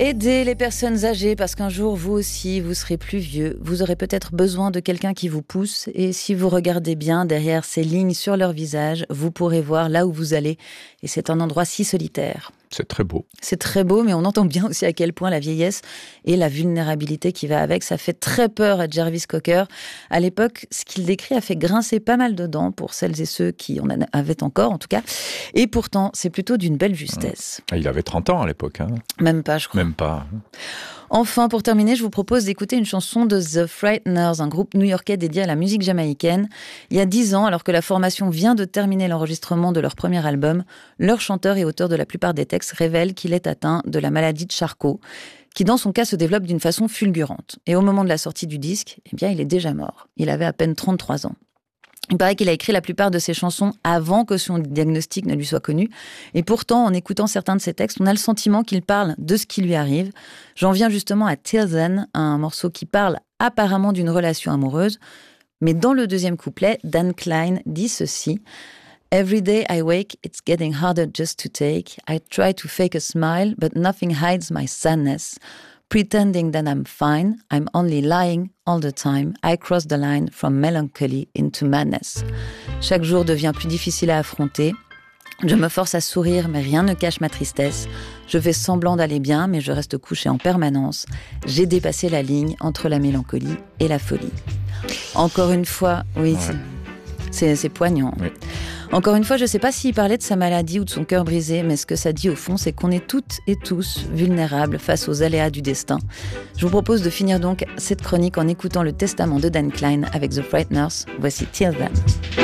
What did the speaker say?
Aidez les personnes âgées parce qu'un jour, vous aussi, vous serez plus vieux. Vous aurez peut-être besoin de quelqu'un qui vous pousse. Et si vous regardez bien derrière ces lignes sur leur visage, vous pourrez voir là où vous allez. Et c'est un endroit si solitaire. C'est très beau. C'est très beau, mais on entend bien aussi à quel point la vieillesse et la vulnérabilité qui va avec, ça fait très peur à Jarvis Cocker. À l'époque, ce qu'il décrit a fait grincer pas mal de dents pour celles et ceux qui en avaient encore, en tout cas. Et pourtant, c'est plutôt d'une belle justesse. Il avait 30 ans à l'époque. Même pas, je crois. Même pas. Enfin, pour terminer, je vous propose d'écouter une chanson de The Frighteners, un groupe new-yorkais dédié à la musique jamaïcaine. Il y a 10 ans, alors que la formation vient de terminer l'enregistrement de leur premier album, leur chanteur et auteur de la plupart des textes révèle qu'il est atteint de la maladie de Charcot, qui dans son cas se développe d'une façon fulgurante. Et au moment de la sortie du disque, eh bien, il est déjà mort. Il avait à peine 33 ans. Il paraît qu'il a écrit la plupart de ses chansons avant que son diagnostic ne lui soit connu. Et pourtant, en écoutant certains de ses textes, on a le sentiment qu'il parle de ce qui lui arrive. J'en viens justement à Till Then, un morceau qui parle apparemment d'une relation amoureuse. Mais dans le deuxième couplet, Dan Klein dit ceci. « Every day I wake, it's getting harder just to take. I try to fake a smile, but nothing hides my sadness. Pretending that I'm fine, I'm only lying all the time. I cross the line from melancholy into madness. » Chaque jour devient plus difficile à affronter. Je me force à sourire, mais rien ne cache ma tristesse. Je fais semblant d'aller bien, mais je reste couché en permanence. J'ai dépassé la ligne entre la mélancolie et la folie. Encore une fois, oui, ouais. C'est poignant. Oui. Encore une fois, je ne sais pas s'il parlait de sa maladie ou de son cœur brisé, mais ce que ça dit au fond, c'est qu'on est toutes et tous vulnérables face aux aléas du destin. Je vous propose de finir donc cette chronique en écoutant le testament de Dan Klein avec The Frighteners. Voici Till Then.